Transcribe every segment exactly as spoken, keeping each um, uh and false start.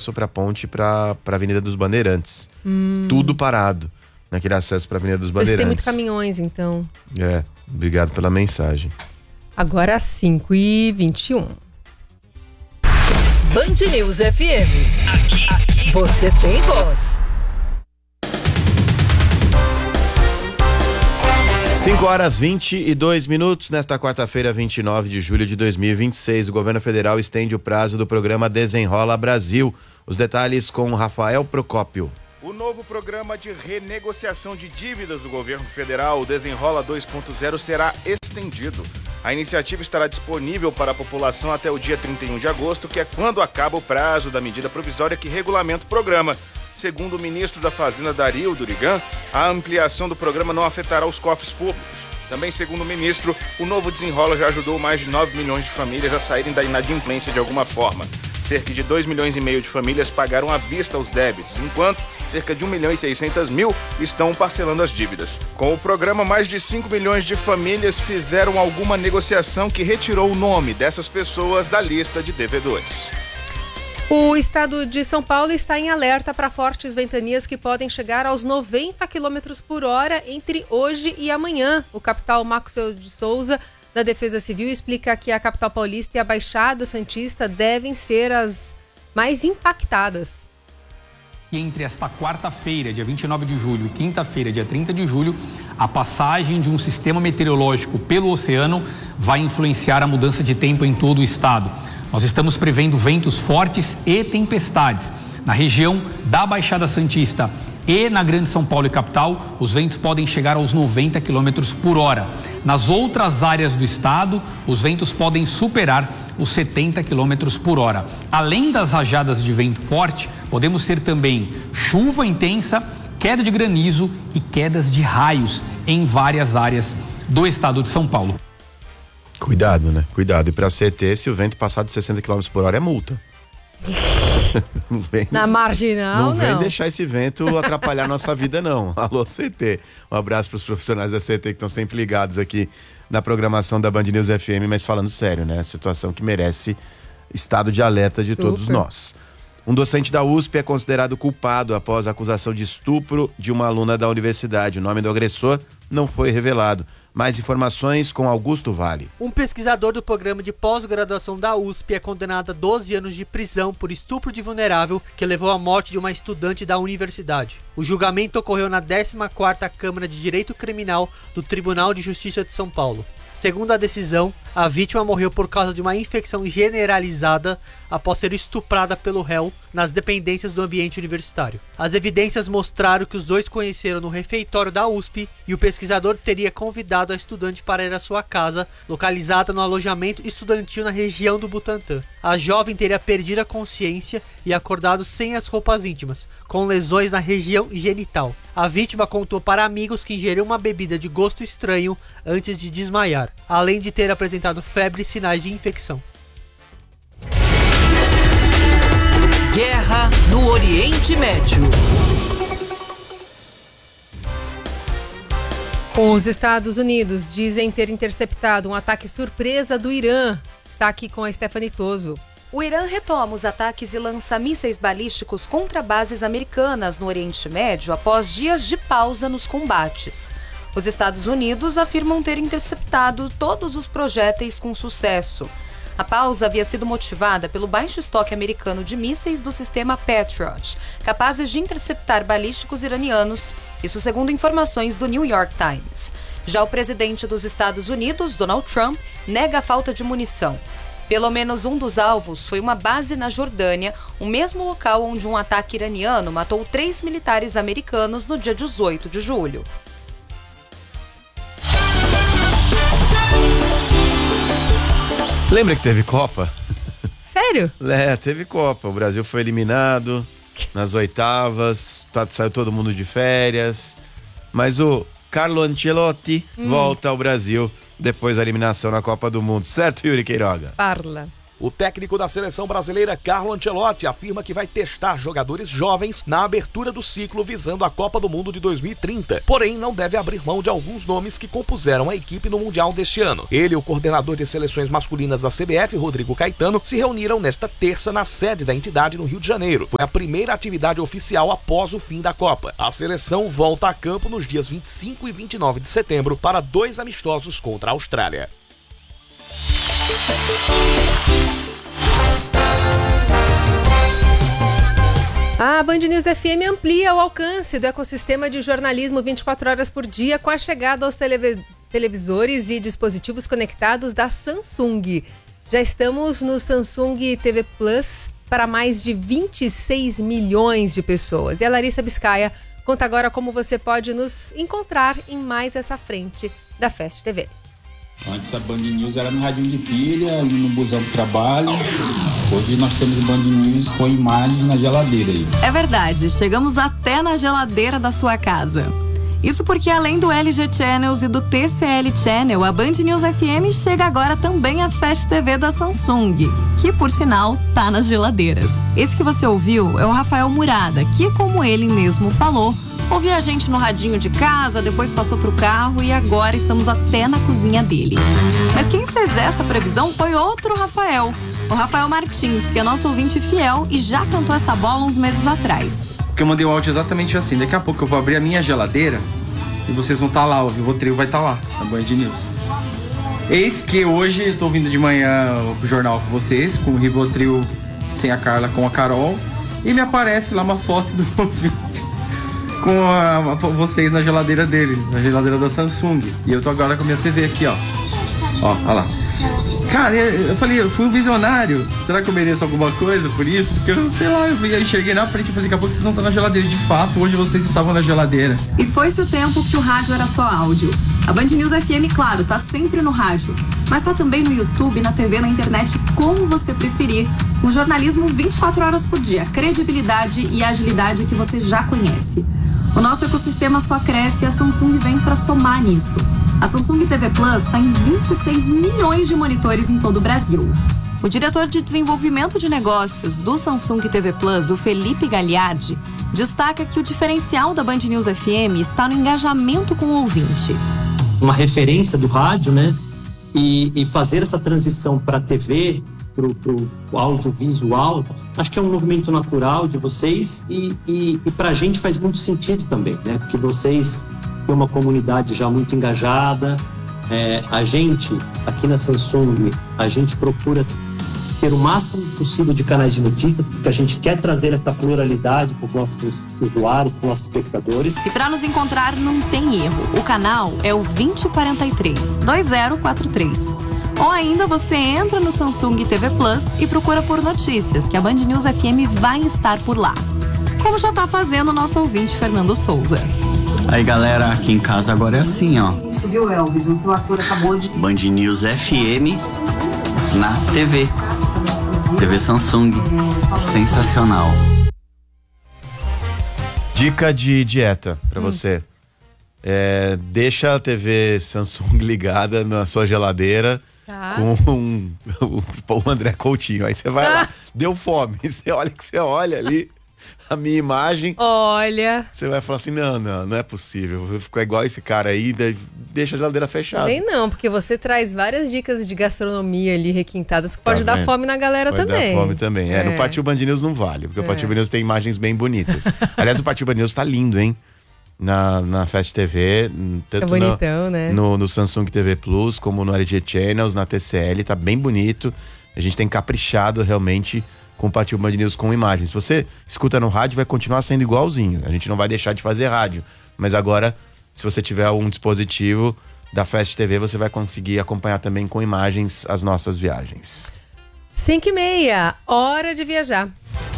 acesso para a ponte para a Avenida dos Bandeirantes. Hum. Tudo parado naquele acesso para a Avenida dos Bandeirantes. Tem muitos caminhões, então. É, obrigado pela mensagem. Agora cinco e vinte e um. Band News F M. Aqui, aqui você tem voz. cinco horas vinte e dois minutos. Nesta quarta-feira, vinte e nove de julho de dois mil e vinte e seis, o governo federal estende o prazo do programa Desenrola Brasil. Os detalhes com Rafael Procópio. O novo programa de renegociação de dívidas do governo federal, o Desenrola dois ponto zero, será estendido. A iniciativa estará disponível para a população até o dia trinta e um de agosto, que é quando acaba o prazo da medida provisória que regulamenta o programa. Segundo o ministro da Fazenda, Dario Durigan, a ampliação do programa não afetará os cofres públicos. Também, segundo o ministro, o novo Desenrola já ajudou mais de nove milhões de famílias a saírem da inadimplência de alguma forma. Cerca de dois milhões e meio de famílias pagaram à vista os débitos, enquanto cerca de um milhão e seiscentos mil estão parcelando as dívidas. Com o programa, mais de cinco milhões de famílias fizeram alguma negociação que retirou o nome dessas pessoas da lista de devedores. O estado de São Paulo está em alerta para fortes ventanias que podem chegar aos noventa quilômetros por hora entre hoje e amanhã. O capitão Maxwell de Souza, da Defesa Civil, explica que a capital paulista e a Baixada Santista devem ser as mais impactadas. E entre esta quarta-feira, dia vinte e nove de julho, e quinta-feira, dia trinta de julho, a passagem de um sistema meteorológico pelo oceano vai influenciar a mudança de tempo em todo o estado. Nós estamos prevendo ventos fortes e tempestades. Na região da Baixada Santista e na Grande São Paulo e capital, os ventos podem chegar aos noventa quilômetros por hora. Nas outras áreas do estado, os ventos podem superar os setenta quilômetros por hora. Além das rajadas de vento forte, podemos ter também chuva intensa, queda de granizo e quedas de raios em várias áreas do estado de São Paulo. Cuidado, né? Cuidado. E para C T, se o vento passar de sessenta quilômetros por hora, é multa. Não vem, Na marginal, não. Não vem não. deixar esse vento atrapalhar a nossa vida, não. Alô, C T. Um abraço para os profissionais da C T que estão sempre ligados aqui na programação da Band News F M, mas falando sério, né? Situação que merece estado de alerta de Super. todos nós. Um docente da U S P é considerado culpado após a acusação de estupro de uma aluna da universidade. O nome do agressor não foi revelado. Mais informações com Augusto Vale. Um pesquisador do programa de pós-graduação da U S P é condenado a doze anos de prisão por estupro de vulnerável que levou à morte de uma estudante da universidade. O julgamento ocorreu na décima quarta Câmara de Direito Criminal do Tribunal de Justiça de São Paulo. Segundo a decisão, a vítima morreu por causa de uma infecção generalizada após ser estuprada pelo réu nas dependências do ambiente universitário. As evidências mostraram que os dois conheceram no refeitório da U S P e o pesquisador teria convidado a estudante para ir à sua casa, localizada no alojamento estudantil na região do Butantã. A jovem teria perdido a consciência e acordado sem as roupas íntimas, com lesões na região genital. A vítima contou para amigos que ingeriu uma bebida de gosto estranho antes de desmaiar, além de ter apresentado febre e sinais de infecção. Guerra no Oriente Médio. Os Estados Unidos dizem ter interceptado um ataque surpresa do Irã. Está aqui com a Stephanie Toso. O Irã retoma os ataques e lança mísseis balísticos contra bases americanas no Oriente Médio após dias de pausa nos combates. Os Estados Unidos afirmam ter interceptado todos os projéteis com sucesso. A pausa havia sido motivada pelo baixo estoque americano de mísseis do sistema Patriot, capazes de interceptar balísticos iranianos, isso segundo informações do New York Times. Já o presidente dos Estados Unidos, Donald Trump, nega a falta de munição. Pelo menos um dos alvos foi uma base na Jordânia, o mesmo local onde um ataque iraniano matou três militares americanos no dia dezoito de julho. Lembra que teve Copa? Sério? É, teve Copa. O Brasil foi eliminado nas oitavas, tá, saiu todo mundo de férias. Mas o Carlo Ancelotti hum. volta ao Brasil depois da eliminação na Copa do Mundo. Certo, Yuri Queiroga? Parla. O técnico da seleção brasileira, Carlo Ancelotti, afirma que vai testar jogadores jovens na abertura do ciclo visando a Copa do Mundo de dois mil e trinta. Porém, não deve abrir mão de alguns nomes que compuseram a equipe no Mundial deste ano. Ele e o coordenador de seleções masculinas da C B F, Rodrigo Caetano, se reuniram nesta terça na sede da entidade no Rio de Janeiro. Foi a primeira atividade oficial após o fim da Copa. A seleção volta a campo nos dias vinte e cinco e vinte e nove de setembro para dois amistosos contra a Austrália. A Band News F M amplia o alcance do ecossistema de jornalismo vinte e quatro horas por dia com a chegada aos telev- televisores e dispositivos conectados da Samsung. Já estamos no Samsung T V Plus para mais de vinte e seis milhões de pessoas. E a Larissa Biscaia conta agora como você pode nos encontrar em mais essa frente da Fast T V. Antes a Band News era no radinho de pilha, no busão do trabalho. Hoje nós temos o Band News com imagem na geladeira aí. É verdade, chegamos até na geladeira da sua casa. Isso porque além do L G Channels e do T C L Channel, a Band News F M chega agora também a Fast T V da Samsung, que por sinal tá nas geladeiras. Esse que você ouviu é o Rafael Murada, que como ele mesmo falou, ouviu a gente no radinho de casa, depois passou pro carro e agora estamos até na cozinha dele. Mas quem fez essa previsão foi outro Rafael, o Rafael Martins, que é nosso ouvinte fiel e já cantou essa bola uns meses atrás. Porque eu mandei o áudio exatamente assim, daqui a pouco eu vou abrir a minha geladeira e vocês vão estar lá, o Rivotril vai estar lá, na Band News. Eis que hoje eu tô vindo de manhã pro jornal com vocês, com o Rivotril sem a Carla, com a Carol, e me aparece lá uma foto do ouvinte com a, a, vocês na geladeira dele, na geladeira da Samsung. E eu tô agora com a minha T V aqui, ó. Ó, ó lá. Cara, eu, eu falei, eu fui um visionário. Será que eu mereço alguma coisa por isso? Porque eu sei lá, eu, eu cheguei na frente e falei, daqui a pouco vocês vão estar na geladeira. De fato, hoje vocês estavam na geladeira. E foi-se o tempo que o rádio era só áudio. A Band News F M, claro, tá sempre no rádio, mas tá também no YouTube, na T V, na internet, como você preferir. Um jornalismo vinte e quatro horas por dia, credibilidade e agilidade que você já conhece. O nosso ecossistema só cresce e a Samsung vem para somar nisso. A Samsung T V Plus está em vinte e seis milhões de monitores em todo o Brasil. O diretor de desenvolvimento de negócios do Samsung T V Plus, o Felipe Gagliardi, destaca que o diferencial da Band News F M está no engajamento com o ouvinte. Uma referência do rádio, né? E, e fazer essa transição para a T V, para o audiovisual, acho que é um movimento natural de vocês e, e, e para a gente faz muito sentido também, né? Porque vocês têm uma comunidade já muito engajada. É, a gente, aqui na Samsung, a gente procura ter o máximo possível de canais de notícias, porque a gente quer trazer essa pluralidade para os nossos usuários, para os nossos espectadores. E para nos encontrar não tem erro. O canal é o vinte e quarenta e três, dois zero quatro três. Ou ainda você entra no Samsung T V Plus e procura por notícias, que a Band News F M vai estar por lá. Como já tá fazendo o nosso ouvinte Fernando Souza. Aí galera, aqui em casa agora é assim, ó. Isso viu, Elvis, o que o ator acabou de... Band News F M na T V. T V Samsung. Sensacional. Dica de dieta pra hum. você. É, deixa a T V Samsung ligada na sua geladeira. Tá. Com um, o André Coutinho. Aí você vai ah. lá, deu fome. Você olha que você olha ali a minha imagem. Olha. Você vai falar assim: não, não, não é possível. Vou ficar igual esse cara aí, deixa a geladeira fechada. Também não, porque você traz várias dicas de gastronomia ali requintadas que pode tá dar fome na galera pode também. Dar fome também. É, é. No Partiu Band News não vale, porque é. o Partiu Band News tem imagens bem bonitas. Aliás, o Partiu Band News tá lindo, hein? Na, na Fast T V, tanto é bonitão, no, né? no, no Samsung T V Plus, como no L G Channels, na T C L, tá bem bonito. A gente tem caprichado realmente com o Partiu Band News com imagens. Se você escuta no rádio, vai continuar sendo igualzinho. A gente não vai deixar de fazer rádio. Mas agora, se você tiver um dispositivo da Fast T V, você vai conseguir acompanhar também com imagens as nossas viagens. cinco e meia, hora de viajar.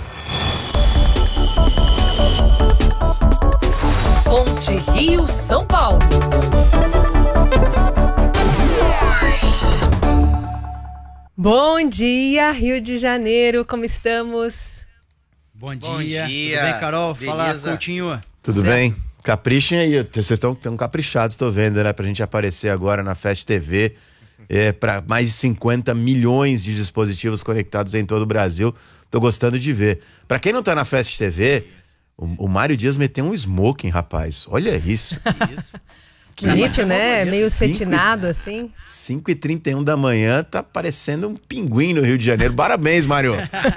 Ponte Rio-São Paulo. Bom dia, Rio de Janeiro, como estamos? Bom dia. Bom dia. Tudo bem, Carol? Beleza. Fala, Coutinho. Tudo certo? bem? Caprichem aí, vocês estão tão caprichados, estou vendo, né? Pra gente aparecer agora na Fast T V. é, para mais de cinquenta milhões de dispositivos conectados em todo o Brasil. Tô gostando de ver. Para quem não tá na Fast T V, o, o Mário Dias meteu um smoking, rapaz. Olha isso. Isso. Bonito, né? Meio cetinado, assim. cinco e trinta e um da manhã, tá parecendo um pinguim no Rio de Janeiro. Parabéns, Mário.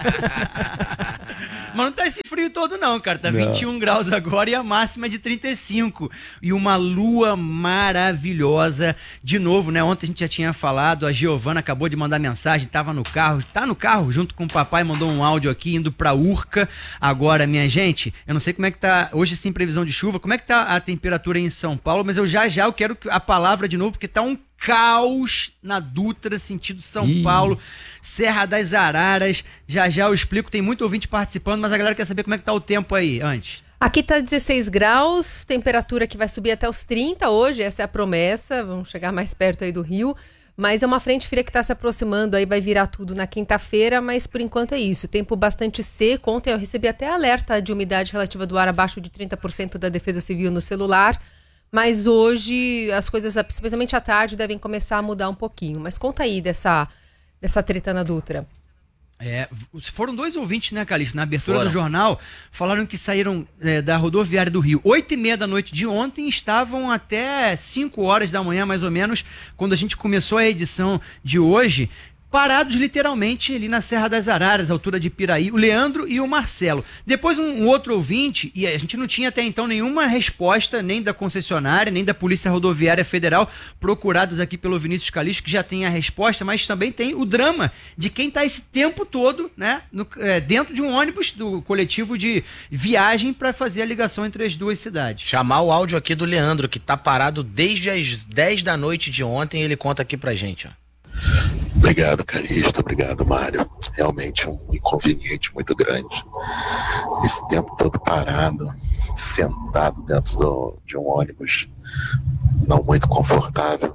Mas não tá esse frio todo não, cara. Tá Não. vinte e um graus agora e a máxima é de trinta e cinco. E uma lua maravilhosa. De novo, né? Ontem a gente já tinha falado, a Giovana acabou de mandar mensagem, tava no carro, tá no carro junto com o papai, mandou um áudio aqui indo pra Urca. Agora, minha gente, eu não sei como é que tá, hoje sem previsão de chuva, como é que tá a temperatura aí em São Paulo, mas eu já já eu quero a palavra de novo, porque tá um caos na Dutra, sentido São Ih. Paulo, Serra das Araras. Já já eu explico, tem muito ouvinte participando, mas a galera quer saber como é que tá o tempo aí, antes. Aqui tá dezesseis graus, temperatura que vai subir até os trinta hoje, essa é a promessa, vamos chegar mais perto aí do Rio, mas é uma frente fria que está se aproximando, aí vai virar tudo na quinta-feira, mas por enquanto é isso, tempo bastante seco. Ontem eu recebi até alerta de umidade relativa do ar abaixo de trinta por cento da Defesa Civil no celular, mas hoje as coisas, especialmente à tarde, devem começar a mudar um pouquinho. Mas conta aí dessa, dessa treta na Dutra. É, foram dois ouvintes, né, Calixto, na abertura Foram. do jornal, falaram que saíram é, da rodoviária do Rio oito e meia da noite de ontem, estavam até cinco horas da manhã, mais ou menos, quando a gente começou a edição de hoje, parados literalmente ali na Serra das Araras, altura de Piraí, o Leandro e o Marcelo. Depois um, um outro ouvinte, e a gente não tinha até então nenhuma resposta, nem da concessionária, nem da Polícia Rodoviária Federal, procuradas aqui pelo Vinícius Calixto, que já tem a resposta, mas também tem o drama de quem está esse tempo todo, né, no, é, dentro de um ônibus do coletivo de viagem para fazer a ligação entre as duas cidades. Chamar o áudio aqui do Leandro, que tá parado desde as dez da noite de ontem, ele conta aqui pra gente, ó. Obrigado, Calixto. Obrigado, Mário. Realmente um inconveniente muito grande. Esse tempo todo parado, sentado dentro do, de um ônibus não muito confortável,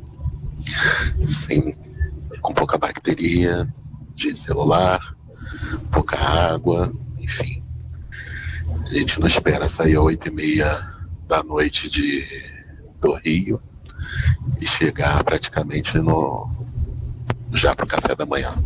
sem, com pouca bateria de celular, pouca água, enfim. A gente não espera sair às oito e meia da noite de, do Rio e chegar praticamente no já para o café da manhã.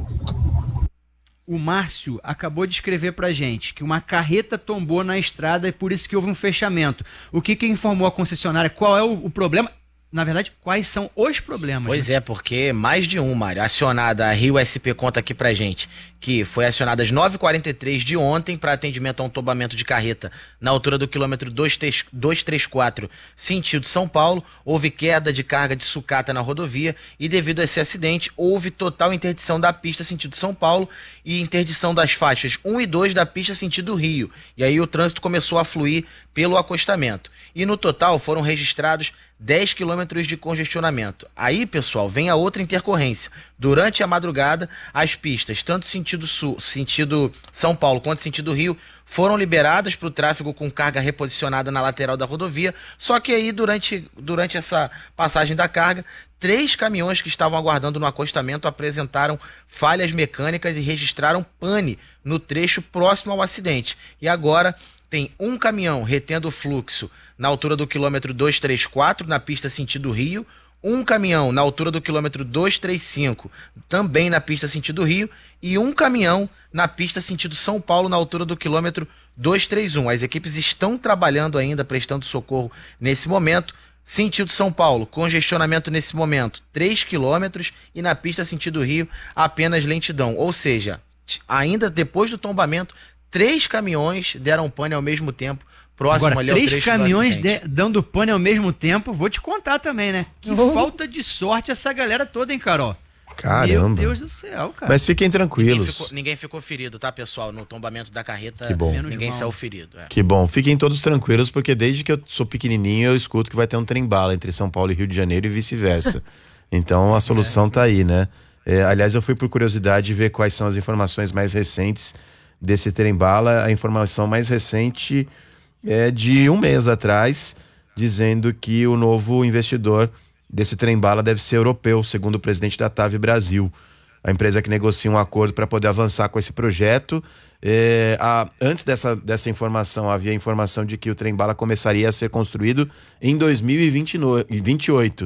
O Márcio acabou de escrever pra gente que uma carreta tombou na estrada e por isso que houve um fechamento. O que que informou a concessionária? Qual é o, o problema? Na verdade, quais são os problemas? Pois né? é, porque mais de um, Mário, acionada, a Rio S P conta aqui pra gente, que foi acionada às nove e quarenta e três de ontem para atendimento a um tombamento de carreta na altura do quilômetro duzentos e trinta e quatro, sentido São Paulo. Houve queda de carga de sucata na rodovia e devido a esse acidente, houve total interdição da pista sentido São Paulo e interdição das faixas um e dois da pista sentido Rio. E aí o trânsito começou a fluir pelo acostamento. E no total foram registrados dez quilômetros de congestionamento. Aí, pessoal, vem a outra intercorrência. Durante a madrugada, as pistas, tanto sentido sul, sentido São Paulo, quanto sentido Rio, foram liberadas para o tráfego com carga reposicionada na lateral da rodovia, só que aí, durante, durante essa passagem da carga, três caminhões que estavam aguardando no acostamento apresentaram falhas mecânicas e registraram pane no trecho próximo ao acidente. E agora tem um caminhão retendo o fluxo na altura do quilômetro duzentos e trinta e quatro, na pista sentido Rio, um caminhão na altura do quilômetro duzentos e trinta e cinco, também na pista sentido Rio, e um caminhão na pista sentido São Paulo, na altura do quilômetro duzentos e trinta e um. As equipes estão trabalhando ainda, prestando socorro nesse momento. Sentido São Paulo, congestionamento nesse momento, três quilômetros, e na pista sentido Rio, apenas lentidão. Ou seja, ainda depois do tombamento, três caminhões deram pane ao mesmo tempo, próximo Agora, ali ao três trecho caminhões do acidente. de- dando pane ao mesmo tempo, vou te contar também, né? Que Uhum. falta de sorte essa galera toda, hein, Carol? Caramba. Meu Deus do céu, cara. Mas fiquem Ninguém tranquilos. ficou, ninguém ficou ferido, tá, pessoal? No tombamento da carreta, Que bom. ninguém saiu ferido. É. Que bom. Fiquem todos tranquilos, porque desde que eu sou pequenininho eu escuto que vai ter um trem-bala entre São Paulo e Rio de Janeiro e vice-versa. Então a solução tá aí, né? É, aliás, eu fui por curiosidade ver quais são as informações mais recentes desse trem-bala. A informação mais recente é de um mês atrás, dizendo que o novo investidor desse trem-bala deve ser europeu, segundo o presidente da T A V Brasil. A empresa que negocia um acordo para poder avançar com esse projeto. É, a, antes dessa, dessa informação, havia a informação de que o trem-bala começaria a ser construído em dois mil e vinte e oito.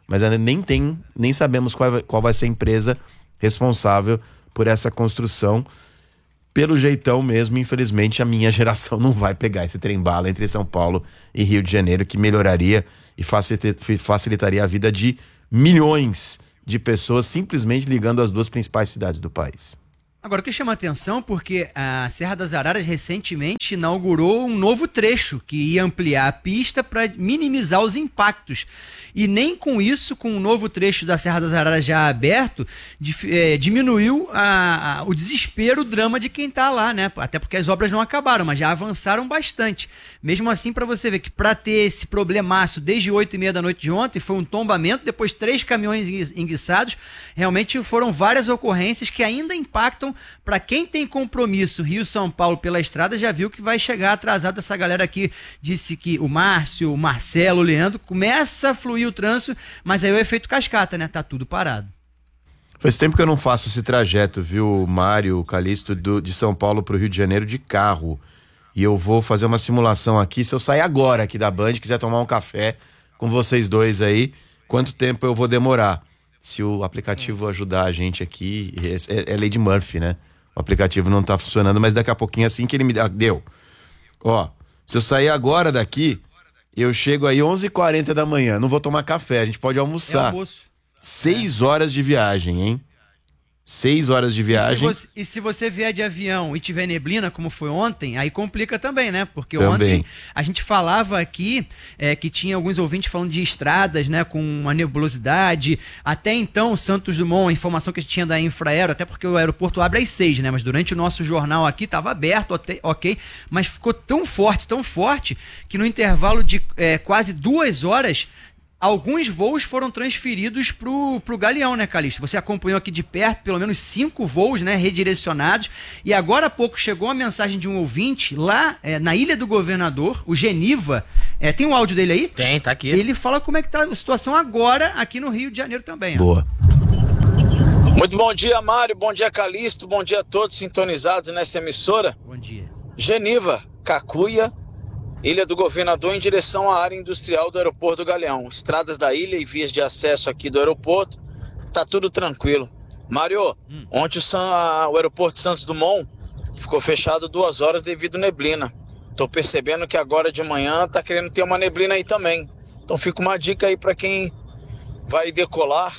mas ainda nem tem, nem sabemos qual vai, qual vai ser a empresa responsável por essa construção. Pelo jeitão mesmo, infelizmente, a minha geração não vai pegar esse trem-bala entre São Paulo e Rio de Janeiro, que melhoraria e facilitaria a vida de milhões de pessoas simplesmente ligando as duas principais cidades do país. Agora, o que chama atenção porque a Serra das Araras recentemente inaugurou um novo trecho que ia ampliar a pista para minimizar os impactos. E nem com isso, com o novo trecho da Serra das Araras já aberto, é, diminuiu a, a, o desespero, o drama de quem está lá, né? Até porque as obras não acabaram, mas já avançaram bastante. Mesmo assim, para você ver que para ter esse problemaço desde oito e meia da noite de ontem, foi um tombamento, depois três caminhões enguiçados, realmente foram várias ocorrências que ainda impactam. Para quem tem compromisso Rio-São Paulo pela estrada, já viu que vai chegar atrasado. Essa galera aqui disse que o Márcio, o Marcelo, o Leandro, começa a fluir o trânsito, mas aí é o efeito cascata, né? Tá tudo parado. Faz tempo que eu não faço esse trajeto, viu, Mário, Calixto, do, de São Paulo para o Rio de Janeiro de carro. E eu vou fazer uma simulação aqui. Se eu sair agora aqui da Band, quiser tomar um café com vocês dois aí, quanto tempo eu vou demorar? Se o aplicativo ajudar a gente aqui, é, é Lady Murphy, né? O aplicativo não tá funcionando, mas daqui a pouquinho, assim que ele me dá, deu. Ó, se eu sair agora daqui, eu chego aí onze e quarenta da manhã, não vou tomar café, a gente pode almoçar. É almoço. Seis horas de viagem, hein? Seis horas de viagem. E se, você, e se você vier de avião e tiver neblina, como foi ontem, aí complica também, né? Porque também. Ontem a gente falava aqui é, que tinha alguns ouvintes falando de estradas, né? Com uma nebulosidade. Até então, Santos Dumont, a informação que a gente tinha da Infraero, até porque o aeroporto abre às seis, né? Mas durante o nosso jornal aqui estava aberto, ok, mas ficou tão forte, tão forte, que no intervalo de é, quase duas horas, alguns voos foram transferidos pro, pro Galeão, né, Calixto? Você acompanhou aqui de perto pelo menos cinco voos, né, redirecionados. E agora há pouco chegou a mensagem de um ouvinte lá é, na Ilha do Governador, o Geniva. É, tem um áudio dele aí? Tem, tá aqui. Ele fala como é que tá a situação agora aqui no Rio de Janeiro também. Ó. Boa. Muito bom dia, Mário. Bom dia, Calixto. Bom dia a todos sintonizados nessa emissora. Bom dia. Geniva, Cacuia, Ilha do Governador em direção à área industrial do aeroporto do Galeão. Estradas da ilha e vias de acesso aqui do aeroporto, tá tudo tranquilo. Mário, hum. ontem o, San, a, o aeroporto Santos Dumont ficou fechado duas horas devido à neblina. Tô percebendo que agora de manhã tá querendo ter uma neblina aí também. Então fica uma dica aí para quem vai decolar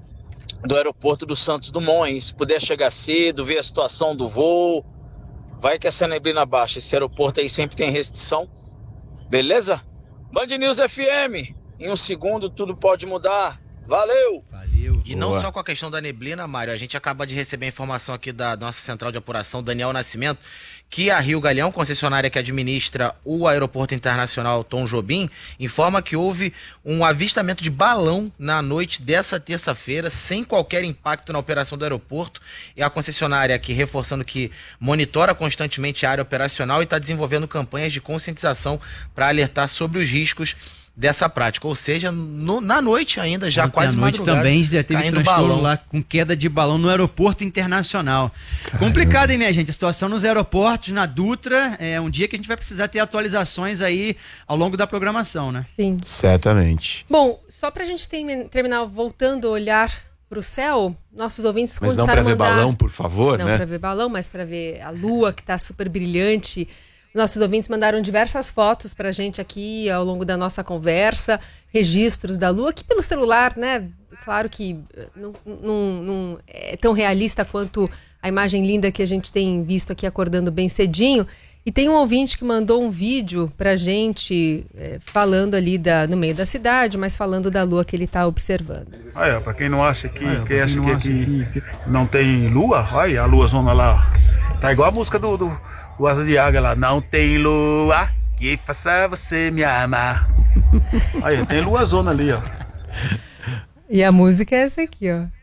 do aeroporto do Santos Dumont, hein? Se puder chegar cedo, ver a situação do voo, vai que essa neblina baixa. Esse aeroporto aí sempre tem restrição. Beleza? Band News F M, em um segundo tudo pode mudar. Valeu! Valeu! E não só com a questão da neblina, Mário, a gente acaba de receber a informação aqui da nossa central de apuração, Daniel Nascimento, que a Rio Galeão, concessionária que administra o aeroporto internacional Tom Jobim, informa que houve um avistamento de balão na noite dessa terça-feira, sem qualquer impacto na operação do aeroporto. E a concessionária aqui reforçando que monitora constantemente a área operacional e está desenvolvendo campanhas de conscientização para alertar sobre os riscos dessa prática, ou seja, no, na noite ainda, já Ontem quase à noite madrugada, também já teve transtorno balão. lá com queda de balão no aeroporto internacional. Caramba. Complicado, hein, minha gente? A situação nos aeroportos, na Dutra, é um dia que a gente vai precisar ter atualizações aí ao longo da programação, né? Sim. Certamente. Bom, só pra gente tem, terminar voltando a olhar pro céu, nossos ouvintes mas começaram a mandar... Mas não pra ver balão, por favor, não né? Não pra ver balão, mas pra ver a lua, que tá super brilhante. Nossos ouvintes mandaram diversas fotos pra gente aqui ao longo da nossa conversa, registros da lua, aqui pelo celular, né? Claro que não, não, não é tão realista quanto a imagem linda que a gente tem visto aqui acordando bem cedinho. E tem um ouvinte que mandou um vídeo pra gente, é, falando ali da, no meio da cidade, mas falando da lua que ele tá observando. Olha, pra quem não acha que, Olha, quem acha que aqui não tem lua, olha a lua zona lá. Tá igual a música do... do... O Asa de Águia lá, não tem lua que faça você me amar. Aí, tem lua zona ali, ó. E a música é essa aqui, ó.